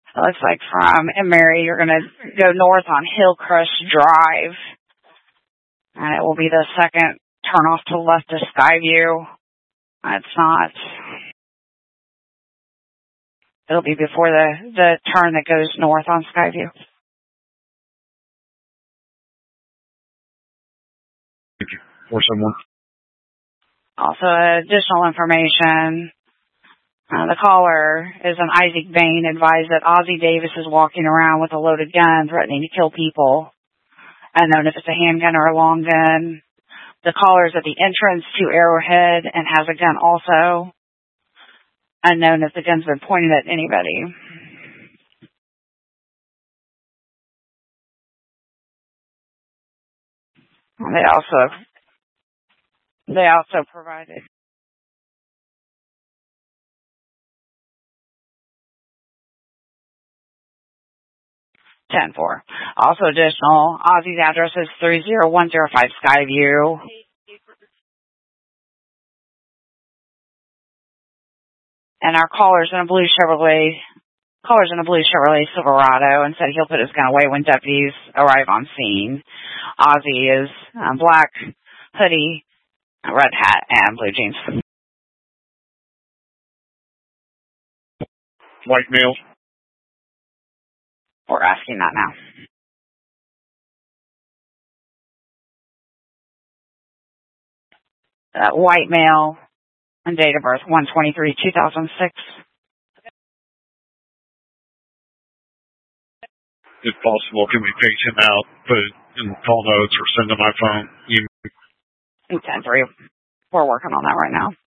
It looks like from Emery, you're going to go north on Hillcrest Drive. And it will be the second turnoff to the left of Skyview. It's not. It'll be before the turn that goes north on Skyview. Thank you. 471. Also, additional information. The caller is an Isaac Bain, advised that Ozzie Davis is walking around with a loaded gun threatening to kill people. Unknown if it's a handgun or a long gun. The caller is at the entrance to Arrowhead and has a gun also. Unknown if the gun's been pointed at anybody. They also provided 10-4. Also additional, Ozzie's address is 30105 Skyview. And our caller's in a blue Chevrolet Silverado, and said he'll put his gun away when deputies arrive on scene. Ozzie is black hoodie, red hat, and blue jeans. White male. We're asking that now. White male, and date of birth 1/23/2006. If possible, can we page him out, put it in call notes, or send to my phone? 10-3. We're working on that right now.